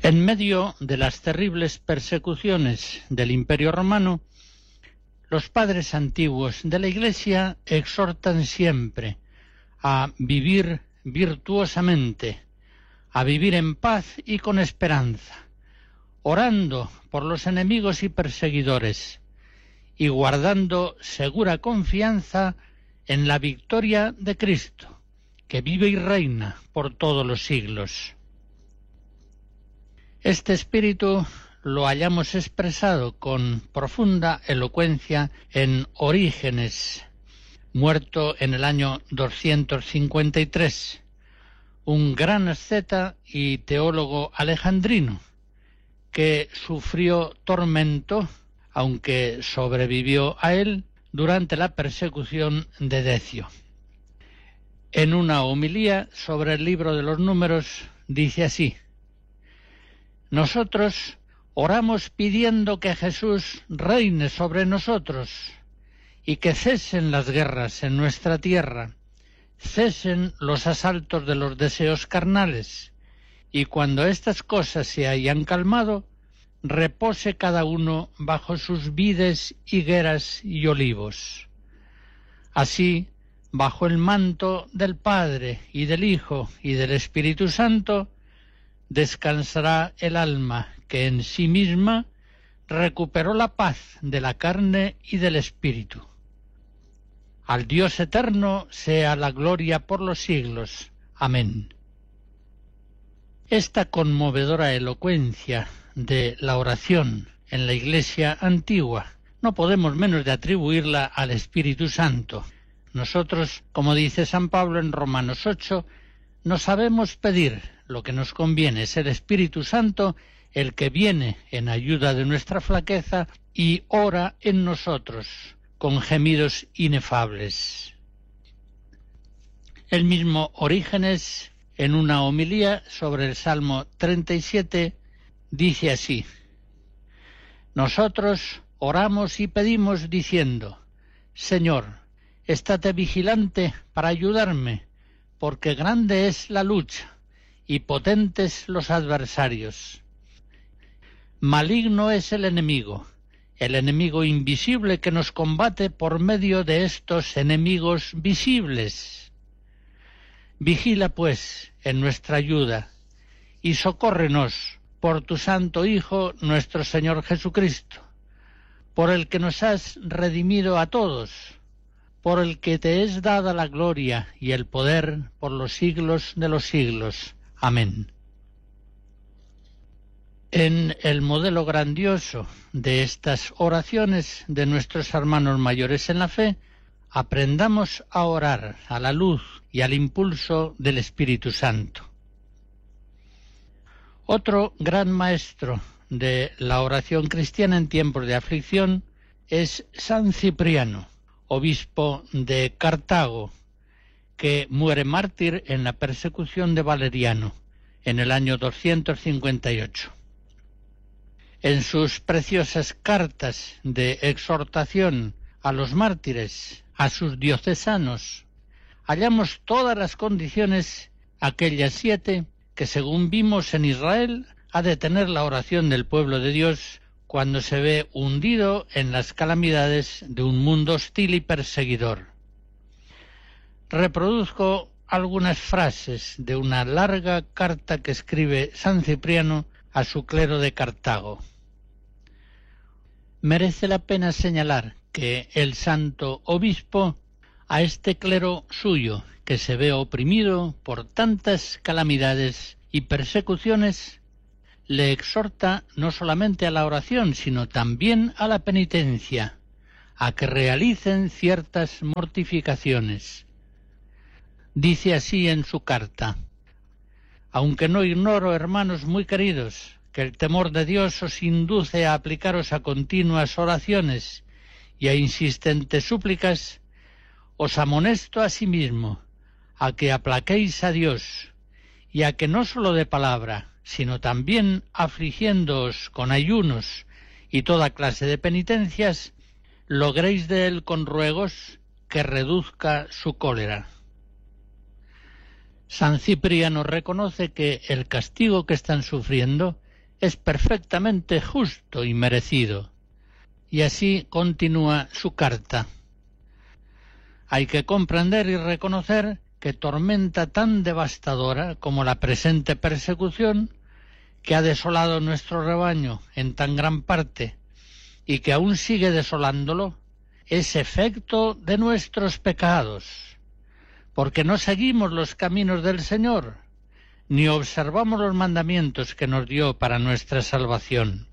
En medio de las terribles persecuciones del Imperio Romano, los padres antiguos de la Iglesia exhortan siempre a vivir virtuosamente, a vivir en paz y con esperanza, orando por los enemigos y perseguidores y guardando segura confianza en la victoria de Cristo, que vive y reina por todos los siglos. Este espíritu lo hallamos expresado con profunda elocuencia en Orígenes, muerto en el año 253, un gran asceta y teólogo alejandrino que sufrió tormento, aunque sobrevivió a él durante la persecución de Decio. En una homilía sobre el libro de los Números dice así: nosotros oramos pidiendo que Jesús reine sobre nosotros y que cesen las guerras en nuestra tierra, cesen los asaltos de los deseos carnales, y cuando estas cosas se hayan calmado, repose cada uno bajo sus vides, higueras y olivos. Así, bajo el manto del Padre y del Hijo y del Espíritu Santo, descansará el alma que en sí misma recuperó la paz de la carne y del espíritu. Al Dios eterno sea la gloria por los siglos. Amén. Esta conmovedora elocuencia de la oración en la Iglesia antigua no podemos menos de atribuirla al Espíritu Santo. Nosotros, como dice San Pablo en Romanos 8, no sabemos pedir lo que nos conviene. Es el Espíritu Santo el que viene en ayuda de nuestra flaqueza y ora en nosotros con gemidos inefables. El mismo Orígenes, en una homilía sobre el Salmo 37, dice así: nosotros oramos y pedimos diciendo: Señor, estate vigilante para ayudarme, porque grande es la lucha y potentes los adversarios. Maligno es el enemigo invisible que nos combate por medio de estos enemigos visibles. Vigila, pues, en nuestra ayuda, y socórrenos por tu Santo Hijo, nuestro Señor Jesucristo, por el que nos has redimido a todos, por el que te es dada la gloria y el poder por los siglos de los siglos. Amén. En el modelo grandioso de estas oraciones de nuestros hermanos mayores en la fe, aprendamos a orar a la luz y al impulso del Espíritu Santo. Otro gran maestro de la oración cristiana en tiempos de aflicción es San Cipriano, obispo de Cartago, que muere mártir en la persecución de Valeriano en el año 258. En sus preciosas cartas de exhortación a los mártires, a sus diocesanos, hallamos todas las condiciones, aquellas 7, que según vimos en Israel, ha de tener la oración del pueblo de Dios cuando se ve hundido en las calamidades de un mundo hostil y perseguidor. Reproduzco algunas frases de una larga carta que escribe San Cipriano a su clero de Cartago. Merece la pena señalar que el santo obispo a este clero suyo, que se ve oprimido por tantas calamidades y persecuciones, le exhorta no solamente a la oración, sino también a la penitencia, a que realicen ciertas mortificaciones. Dice así en su carta: aunque no ignoro, hermanos muy queridos, que el temor de Dios os induce a aplicaros a continuas oraciones y a insistentes súplicas, os amonesto asimismo a que aplaquéis a Dios y a que no sólo de palabra, sino también afligiéndoos con ayunos y toda clase de penitencias, logréis de él con ruegos que reduzca su cólera. San Cipriano reconoce que el castigo que están sufriendo es perfectamente justo y merecido. Y así continúa su carta. Hay que comprender y reconocer que tormenta tan devastadora como la presente persecución, que ha desolado nuestro rebaño en tan gran parte y que aún sigue desolándolo, es efecto de nuestros pecados, porque no seguimos los caminos del Señor, ni observamos los mandamientos que nos dio para nuestra salvación.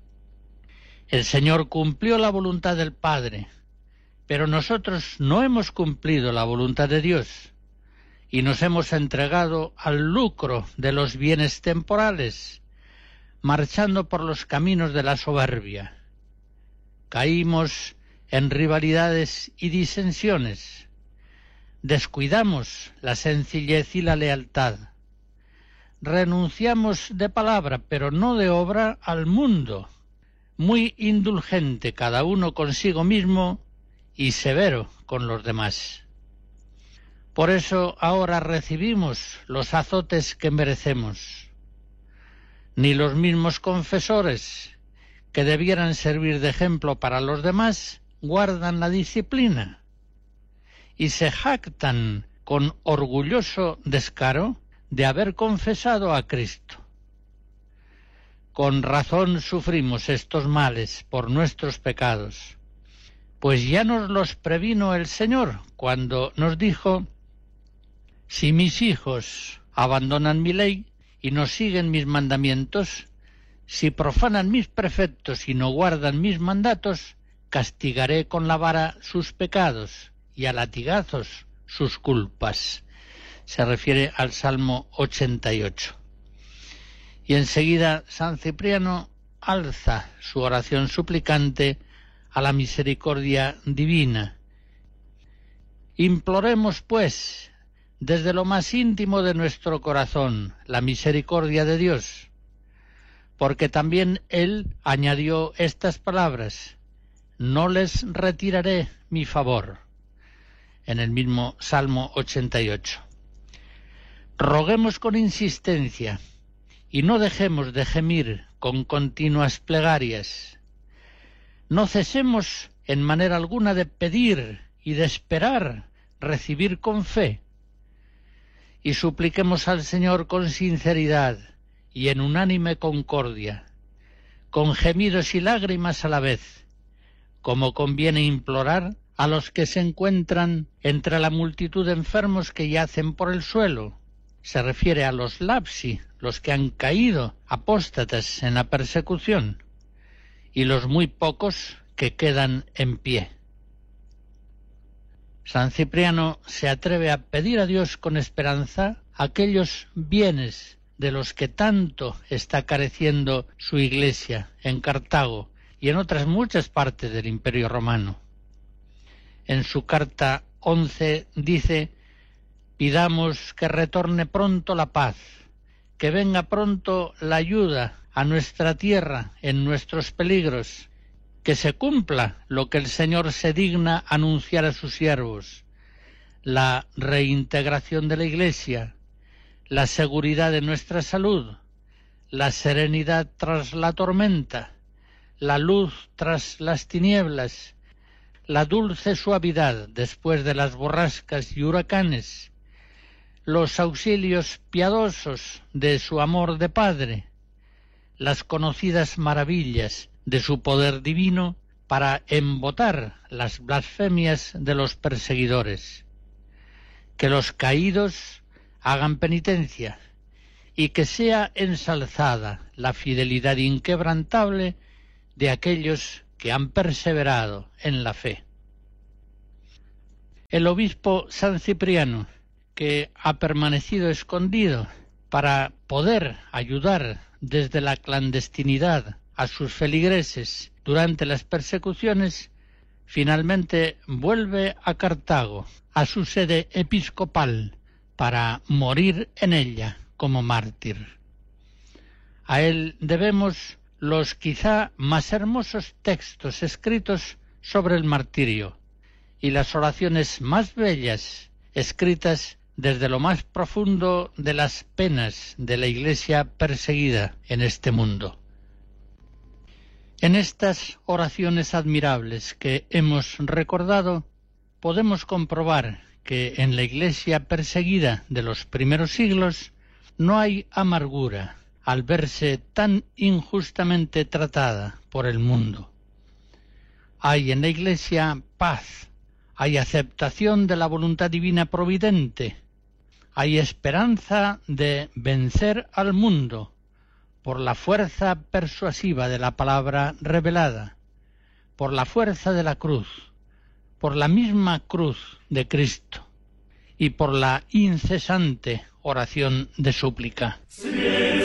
El Señor cumplió la voluntad del Padre, pero nosotros no hemos cumplido la voluntad de Dios y nos hemos entregado al lucro de los bienes temporales, marchando por los caminos de la soberbia. Caímos en rivalidades y disensiones. Descuidamos la sencillez y la lealtad. Renunciamos de palabra, pero no de obra, al mundo, muy indulgente cada uno consigo mismo y severo con los demás. Por eso ahora recibimos los azotes que merecemos. Ni los mismos confesores, que debieran servir de ejemplo para los demás, guardan la disciplina y se jactan con orgulloso descaro de haber confesado a Cristo. Con razón sufrimos estos males por nuestros pecados, pues ya nos los previno el Señor cuando nos dijo: si mis hijos abandonan mi ley y no siguen mis mandamientos, si profanan mis preceptos y no guardan mis mandatos, castigaré con la vara sus pecados y a latigazos sus culpas. Se refiere al Salmo 88. Y enseguida San Cipriano alza su oración suplicante a la misericordia divina. Imploremos, pues, desde lo más íntimo de nuestro corazón, la misericordia de Dios, porque también Él añadió estas palabras: no les retiraré mi favor, en el mismo Salmo 88. Roguemos con insistencia y no dejemos de gemir con continuas plegarias. No cesemos en manera alguna de pedir y de esperar recibir con fe. Y supliquemos al Señor con sinceridad y en unánime concordia, con gemidos y lágrimas a la vez, como conviene implorar a los que se encuentran entre la multitud de enfermos que yacen por el suelo. Se refiere a los lapsi, los que han caído apóstatas en la persecución, y los muy pocos que quedan en pie. San Cipriano se atreve a pedir a Dios con esperanza aquellos bienes de los que tanto está careciendo su Iglesia en Cartago y en otras muchas partes del Imperio Romano. En su carta 11 dice: pidamos que retorne pronto la paz, que venga pronto la ayuda a nuestra tierra en nuestros peligros, que se cumpla lo que el Señor se digna anunciar a sus siervos: la reintegración de la Iglesia, la seguridad de nuestra salud, la serenidad tras la tormenta, la luz tras las tinieblas, la dulce suavidad después de las borrascas y huracanes, los auxilios piadosos de su amor de Padre, las conocidas maravillas de su poder divino para embotar las blasfemias de los perseguidores, que los caídos hagan penitencia y que sea ensalzada la fidelidad inquebrantable de aquellos que han perseverado en la fe. El obispo San Cipriano, que ha permanecido escondido para poder ayudar desde la clandestinidad a sus feligreses durante las persecuciones, finalmente vuelve a Cartago, a su sede episcopal, para morir en ella como mártir. A él debemos los quizá más hermosos textos escritos sobre el martirio y las oraciones más bellas escritas desde lo más profundo de las penas de la Iglesia perseguida en este mundo. En estas oraciones admirables que hemos recordado, podemos comprobar que en la Iglesia perseguida de los primeros siglos no hay amargura al verse tan injustamente tratada por el mundo. Hay en la Iglesia paz, hay aceptación de la voluntad divina providente, hay esperanza de vencer al mundo por la fuerza persuasiva de la palabra revelada, por la fuerza de la cruz, por la misma cruz de Cristo y por la incesante oración de súplica.